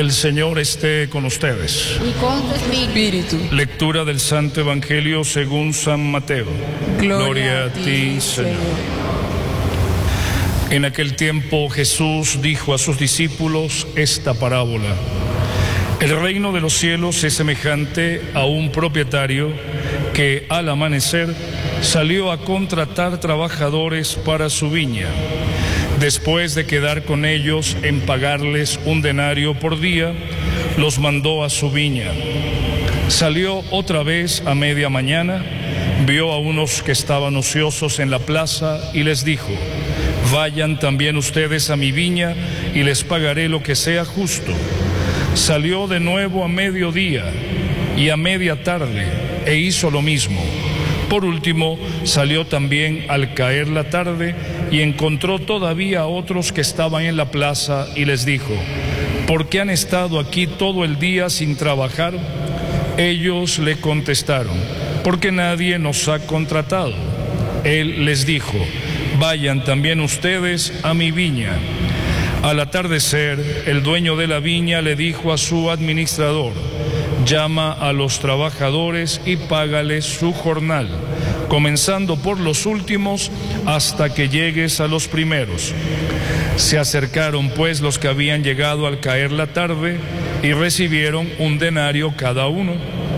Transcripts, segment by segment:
El Señor esté con ustedes. Y con tu espíritu. Lectura del Santo Evangelio según San Mateo. Gloria a ti, Señor. En aquel tiempo Jesús dijo a sus discípulos esta parábola. El reino de los cielos es semejante a un propietario que al amanecer salió a contratar trabajadores para su viña. Después de quedar con ellos en pagarles un denario por día, los mandó a su viña. Salió otra vez a media mañana, vio a unos que estaban ociosos en la plaza y les dijo: vayan también ustedes a mi viña y les pagaré lo que sea justo. Salió de nuevo a mediodía y a media tarde e hizo lo mismo. Por último, salió también al caer la tarde y encontró todavía a otros que estaban en la plaza y les dijo: ¿por qué han estado aquí todo el día sin trabajar? Ellos le contestaron: porque nadie nos ha contratado. Él les dijo: vayan también ustedes a mi viña. Al atardecer, el dueño de la viña le dijo a su administrador: llama a los trabajadores y págales su jornal, comenzando por los últimos hasta que llegues a los primeros. Se acercaron pues los que habían llegado al caer la tarde y recibieron un denario cada uno.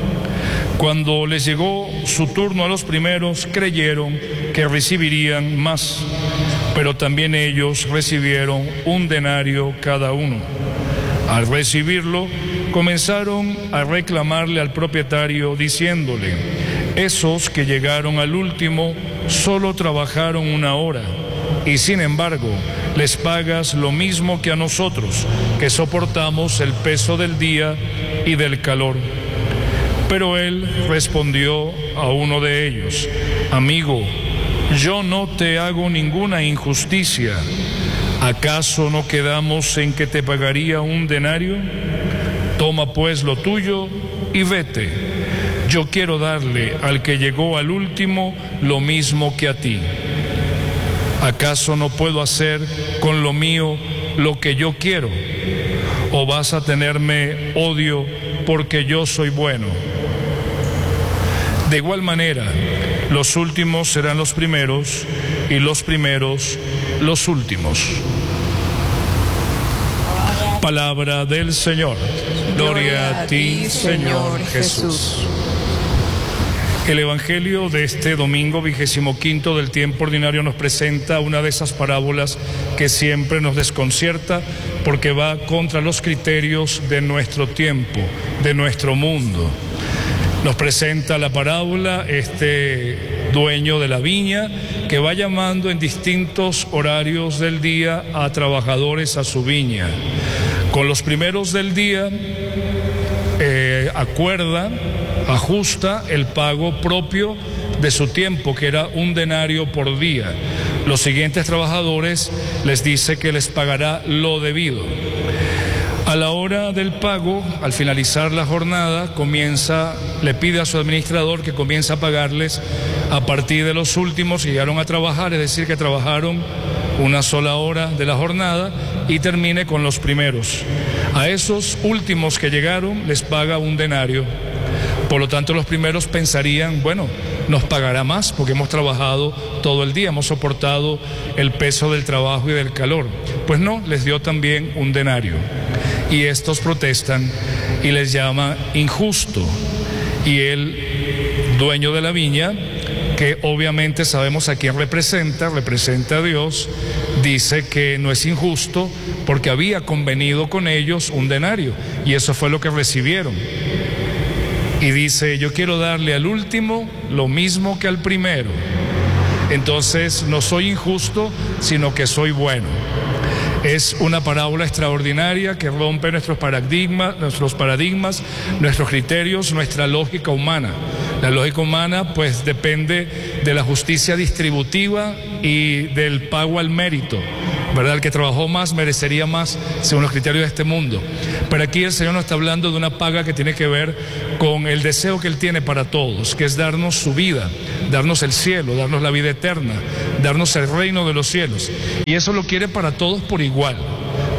Cuando les llegó su turno a los primeros, creyeron que recibirían más, pero también ellos recibieron un denario cada uno. Al recibirlo, comenzaron a reclamarle al propietario diciéndole: esos que llegaron al último solo trabajaron 1 hora, y sin embargo les pagas lo mismo que a nosotros, que soportamos el peso del día y del calor. Pero él respondió a uno de ellos: amigo, yo no te hago ninguna injusticia. ¿Acaso no quedamos en que te pagaría un denario? Toma pues lo tuyo y vete. Yo quiero darle al que llegó al último lo mismo que a ti. ¿Acaso no puedo hacer con lo mío lo que yo quiero? ¿O vas a tenerme odio porque yo soy bueno? De igual manera, los últimos serán los primeros y los primeros los últimos. Palabra del Señor. Gloria a ti, Señor Jesús. El Evangelio de este domingo 25 del tiempo ordinario nos presenta una de esas parábolas que siempre nos desconcierta porque va contra los criterios de nuestro tiempo, de nuestro mundo. Nos presenta la parábola este dueño de la viña que va llamando en distintos horarios del día a trabajadores a su viña. Con los primeros del día ajusta el pago propio de su tiempo, que era un denario por día. Los siguientes trabajadores les dice que les pagará lo debido. A la hora del pago, al finalizar la jornada, le pide a su administrador que comience a pagarles a partir de los últimos que llegaron a trabajar, es decir, que trabajaron 1 sola hora de la jornada, y termine con los primeros. A esos últimos que llegaron les paga un denario. Por lo tanto, los primeros pensarían: bueno, nos pagará más porque hemos trabajado todo el día, hemos soportado el peso del trabajo y del calor. Pues no, les dio también un denario. Y estos protestan y les llama injusto. Y el dueño de la viña, que obviamente sabemos a quién representa a Dios, dice que no es injusto porque había convenido con ellos un denario y eso fue lo que recibieron. Y dice: yo quiero darle al último lo mismo que al primero. Entonces no soy injusto, sino que soy bueno. Es una parábola extraordinaria que rompe nuestros paradigmas, nuestros criterios, nuestra lógica humana. La lógica humana pues depende de la justicia distributiva y del pago al mérito, ¿verdad? El que trabajó más merecería más según los criterios de este mundo. Pero aquí el Señor nos está hablando de una paga que tiene que ver con el deseo que Él tiene para todos, que es darnos su vida, darnos el cielo, darnos la vida eterna, darnos el reino de los cielos. Y eso lo quiere para todos por igual.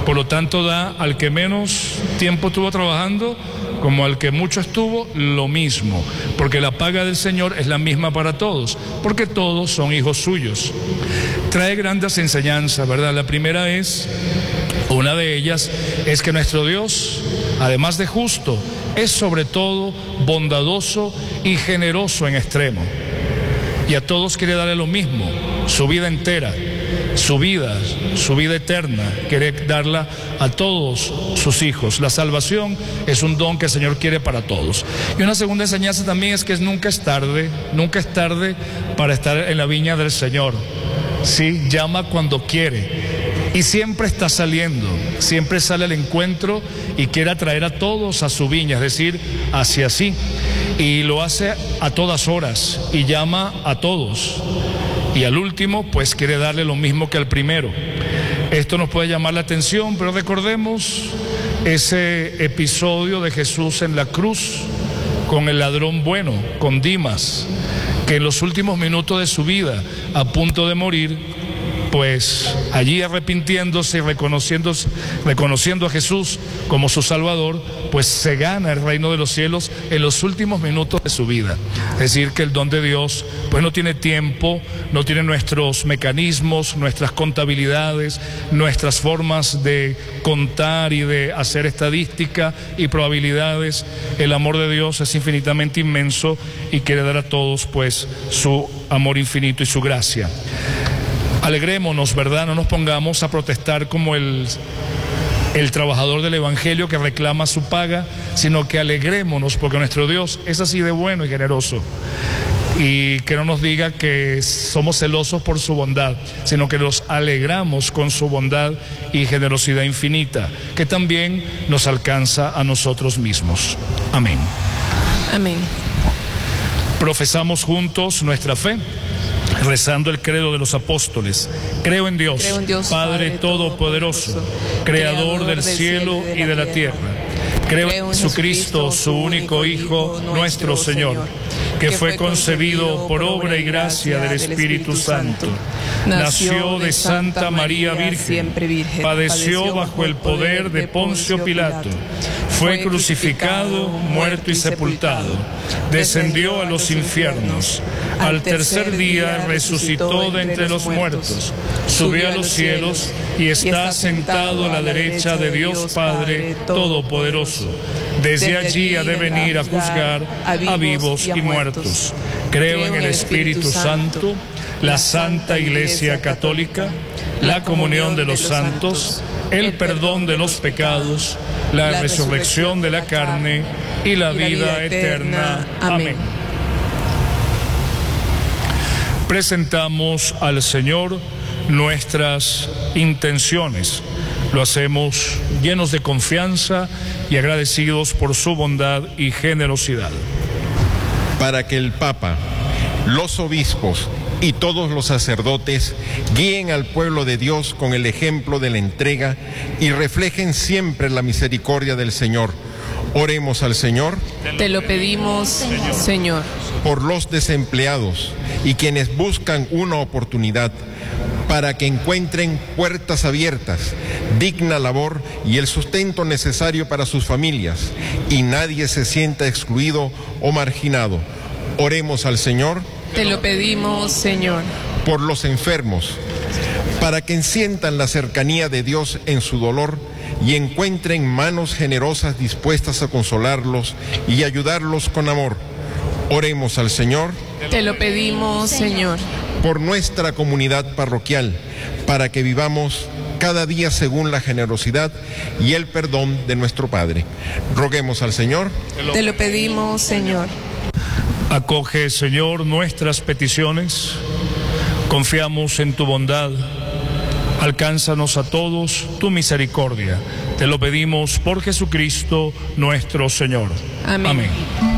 Por lo tanto, da al que menos tiempo estuvo trabajando como al que mucho estuvo, lo mismo, porque la paga del Señor es la misma para todos, porque todos son hijos suyos. Trae grandes enseñanzas, ¿verdad? La primera es, una de ellas, es que nuestro Dios, además de justo, es sobre todo bondadoso y generoso en extremo. Y a todos quiere darle lo mismo, su vida entera, su vida eterna, quiere darla a todos sus hijos. La salvación es un don que el Señor quiere para todos. Y una segunda enseñanza también es que nunca es tarde para estar en la viña del Señor. Sí, llama cuando quiere. Y siempre está saliendo, siempre sale al encuentro y quiere atraer a todos a su viña, es decir, hacia sí. Y lo hace a todas horas y llama a todos. Y al último, pues quiere darle lo mismo que al primero. Esto nos puede llamar la atención, pero recordemos ese episodio de Jesús en la cruz con el ladrón bueno, con Dimas, que en los últimos minutos de su vida, a punto de morir, pues allí arrepintiéndose y reconociendo a Jesús como su Salvador, pues se gana el reino de los cielos en los últimos minutos de su vida. Es decir, que el don de Dios pues no tiene tiempo, no tiene nuestros mecanismos, nuestras contabilidades, nuestras formas de contar y de hacer estadística y probabilidades. El amor de Dios es infinitamente inmenso y quiere dar a todos pues su amor infinito y su gracia. Alegrémonos, ¿verdad? No nos pongamos a protestar como el trabajador del Evangelio que reclama su paga, sino que alegrémonos porque nuestro Dios es así de bueno y generoso. Y que no nos diga que somos celosos por su bondad, sino que nos alegramos con su bondad y generosidad infinita, que también nos alcanza a nosotros mismos. Amén. Amén. Profesamos juntos nuestra fe, rezando el credo de los apóstoles. Creo en Dios, Padre Todopoderoso, Creador del cielo y de la tierra. Creo en Jesucristo, su único Hijo, nuestro Señor, que fue concebido por obra y gracia del Espíritu Santo. Nació de Santa María Virgen, padeció bajo el poder de Poncio Pilato, fue crucificado, muerto y sepultado, descendió a los infiernos, al tercer día resucitó de entre los muertos, subió a los cielos y está sentado a la derecha de Dios Padre Todopoderoso. Desde allí ha de venir a juzgar a vivos y muertos. Creo en el Espíritu Santo, la Santa Iglesia Católica, la comunión de los santos, el perdón de los pecados, la resurrección de la carne y la vida eterna. Amén. Presentamos al Señor nuestras intenciones. Lo hacemos llenos de confianza y agradecidos por su bondad y generosidad. Para que el Papa, los obispos y todos los sacerdotes guíen al pueblo de Dios con el ejemplo de la entrega y reflejen siempre la misericordia del Señor. Oremos al Señor. Te lo pedimos, Señor. Por los desempleados y quienes buscan una oportunidad, para que encuentren puertas abiertas, digna labor y el sustento necesario para sus familias, y nadie se sienta excluido o marginado. Oremos al Señor. Te lo pedimos, Señor. Por los enfermos, para que sientan la cercanía de Dios en su dolor y encuentren manos generosas dispuestas a consolarlos y ayudarlos con amor. Oremos al Señor. Te lo pedimos, Señor. Por nuestra comunidad parroquial, para que vivamos cada día según la generosidad y el perdón de nuestro Padre. Roguemos al Señor. Te lo pedimos, Señor. Acoge, Señor, nuestras peticiones. Confiamos en tu bondad. Alcánzanos a todos tu misericordia. Te lo pedimos por Jesucristo nuestro Señor. Amén. Amén.